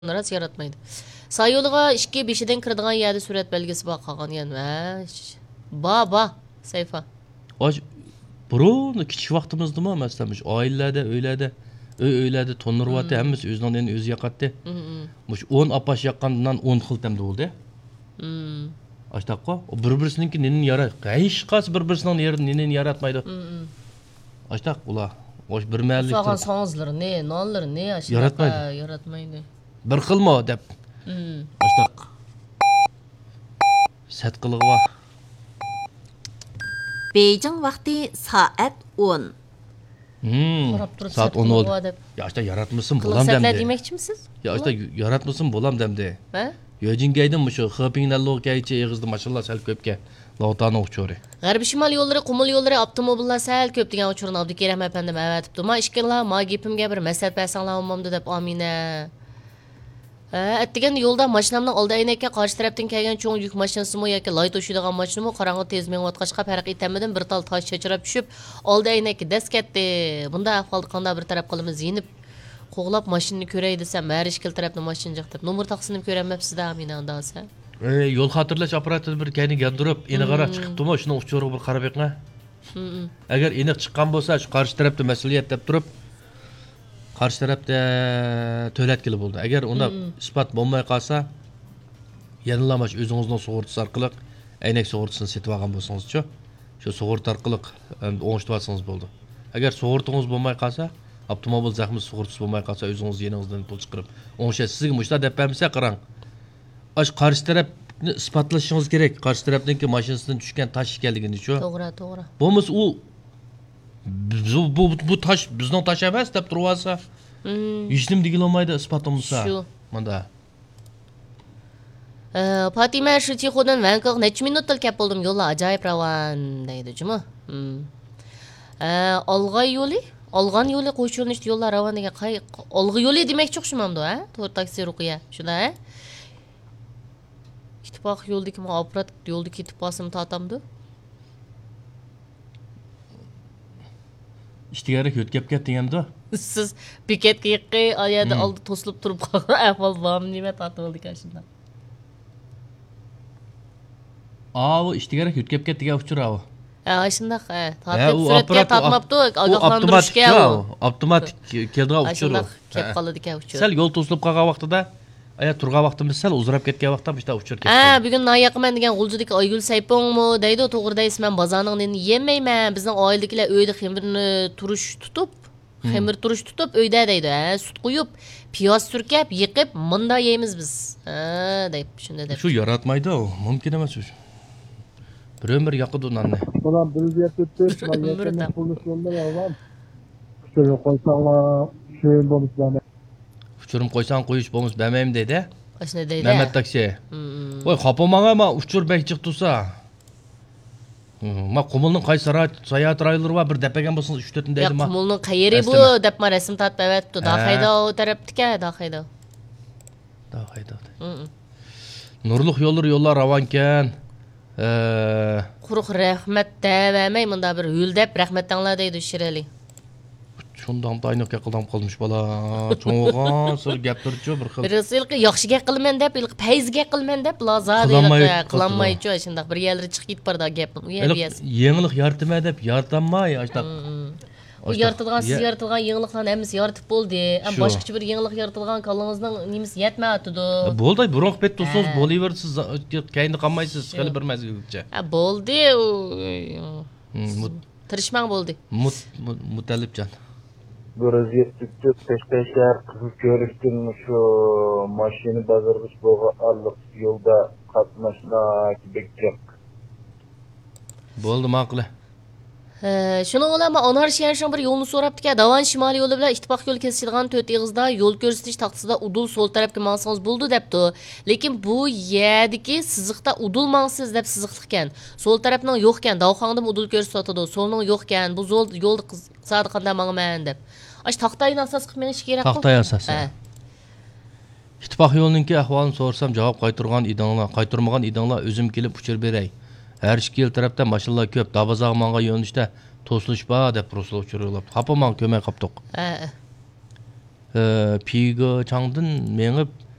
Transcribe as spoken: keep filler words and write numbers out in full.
Ras yaratmaydı. Sağ yoluga ikki beshidan kiradigan yerda surat belgisi bor qolgan yan. Ha. Ba ba sayfa. Oç burun kichik vaqtimizda mı masalan oilalarda, öylerde, öylerde tonurvatı hemmisi özünün özü yakatdı. Muş on apaş yakkandan on xil temde oldu. Hmm. Açtaqqa o bir-birisininki ninin yarat. Hiç qas bir-birisinin yerini ninin yaratmaydı. Açtaq ula. Oş bir məhəllik. Sağan sağızları ne, nonları ne aşağı yaratmaydı. Yaratmaydı. Bir xil mı dep. Hmm. Açtaq. Sət qılığı var. Beijing vakti saat on. Hmm. Saat on oldu. Ya işte yaratmışsın bulam demdi. Kılısetler demekçi misiniz? Ya işte yaratmışsın bulam demdi. He? Yöjingaydım şu xıpingdan loğgayçı eğizdi maşallah sel köpke. Lağıtağına uçuyor. G'arbiy shimol yo'llari, qumul yo'llari, avtomobillar sal ko'p degan uchurni Abdukerim apandim avatibdi. Ma ishqillar, ma gapimga bir masal bersanglar olmamdi deb Amina. Ha, atdigan yo'lda mashinamning oldi aynakka qarshi tarafdan kelgan cho'ng yuk mashinasimi yoki loy to'shiydigan mashinami qorong'i tez menayotgachqa farq etamidim, bir tal tosh chachirab tushib, oldi aynakka dast ketdi. Bunda ahvolda qanday bir taraf qilimiz yinib qo'g'lab mashinani ko'ray desam, har ishkil tarafni mashin jiqtib. Nomer taqsini ko'rolmabsiz-da Amina andasa. E, yol hatırlaş aparatı bir kendi gandırıp eni qarab chiqibdi mı şunu uçuruq bir qarab eqna. Agar eni chiqqan bo'lsa shu qarshi tarafda mas'uliyat deb turib qarshi tarafda to'latkili bo'ldi. Agar unda isbot bo'lmay qolsa yanılamash o'zingizning sug'urtasi orqali aynak sug'urtasini setib olgan bo'lsangiz-chi, shu sug'urta orqali o'ngishtirib olsangiz bo'ldi. Agar sug'urtangiz bo'lmay qolsa, avtomobil zaxmi sug'urtasi bo'lmay qolsa o'zingiz yeningizdan pul chiqarib, o'ngishga sizga mushta deb bermasa qarang. Aş karşı tarafni isbotlashingiz kerak. Karşı tarafdagi mashinasidan tushgan tosh ekanligini shu. To'g'ri, to'g'ri. Bo'lmasa u bu bu bu tosh bizning tosh emas deb turibsa, hech nim degil olmaydi isbotimizsa. Shu. Mana. Ee, Fatima shu Tixodan Vankog necha minutda kelib bo'ldim, yo'llar ajoyib ravon deydi, jimi? Hmm. Ee, olg'ay yo'li, olg'an yo'li qo'sh yo'lni işte yo'llar ravon degan qay olg'i yo'li demakchi o'xshamamdi, ha? To'rt taksi ruqiya. Shunda, ha? İttifaq yo'ldagi muofirat yo'lda ketib qolsam tatamdi. İştigara ko'tkab ketdinganda. Siz bekatga yiqqi, oyada oldi to'silib turib qolgan ahvol bormi nima tatib oldik shunda. Aa, u ishtigara ko'tkab ketdigan uchrab. Ha, shundaq, ha. Tatib suratga tatmabdi, ogohlantirishga u. Avtomatik keldigan uchrab. Shundaq kelib qoldi ekan uchrab. Sal yo'l to'silib qolgan vaqtida aya turgan vaqtimiz sal uzrab ketgan vaqtda işte uchur ketdi. Ha, bugun noyaqman degan G'uljudagi Oygul Sayponmi deydi, to'g'ri deysiz, men bozorning neni yemayman. Bizning oiladagilar uyda xamirni turish tutib, xamir turish tutib uyda deydi, ha, sut quyib, piyoz surkab, yiqib, munda yeymiz biz. Ha, deb shunda deb. Shu yaratmaydi u, mumkin emas shu. Bir ömür yaqidi unanni. Ulan bir yetibdi, maliyetini konuşuyorlar yalan. Şöyle koysanglar, şöyle bonuslar. Uçurum qo'ysang qo'yish bo'lmas bermayman dedi. Ashuna deydi. Mehmet taksi. Voy xapamaga ma uchur bek chiqdisa. Ma qumulning qaysi sayat raylari va bir depagan bo'lsangiz uch to'rt deydi ma. Ya qumulning qayeri bu deb ma rasm tatib beribdi. Daxayda o tarafdika, daxayda. Daxayda. Nurluq yo'llar yo'llar ravonkan. Quruq rahmat debamay bunda bir yo'l deb rahmatdanglar deydi Shirali. Şundan da aynı qildim qolmuş bola. Çoğgan sir gapirchi bir xil. Birisi yaxshi gap qilman deb, payz gap qilman deb lazadi qilmaychi shundaq bir yerlari chiqib ketib borda gap. U yeriyas. Yenglik yartma deb yartamay ashtaq. U yartilgan siz yartilgan yengliklarni hammasi yaratib bo'ldi. Am boshqacha bir yenglik yartilgan qolingizning nimasi yetmayapti-du. Bo'ldi, biroq bet tursangiz bo'laversiz, kayni qolmaysiz, hali bir mazgilcha. Ha, bo'ldi. Tirishmang bo'ldi. Mutallibjon. Bir yetibdi, peş peşer kızıl görüştün şu maşini bazargıç boğa alıp yolda katnaşına bekcek. Bo'ldi, ma'qul. Shuni olama Anar Shiyanshin bir yo'lni so'rabdi-ki, Davan shimoliy yo'li bilan ittifoq yo'l kesishadigan to'rt egizda yo'l ko'rsatish taqtisida udul so'l tarafga mangsangiz bo'ldi debdi. Lekin bu yerdagi siziqda udul mangsiz deb siziqlik ekan. So'l tarafning yo'q ekan, Davxonda udul ko'rsatadi, so'lning yo'q ekan. Bu yo'l yo'lni qisadi qanday mangaman deb. Aş taxtayni asas qilib menish kerak. Taxtay asas. İttifoq yo'lninki ahvolini so'rsam javob qaytargan idinglar, qaytarmagan idinglar o'zim kelib uchir beray. Her ikki tarafdan mashinalar ko'p, Dabazaq manga yo'nalishda to'silish bor deb Ruslar uchirib. Xapaman ko'may qapdiq. Ha. Ee, piga changdan mengib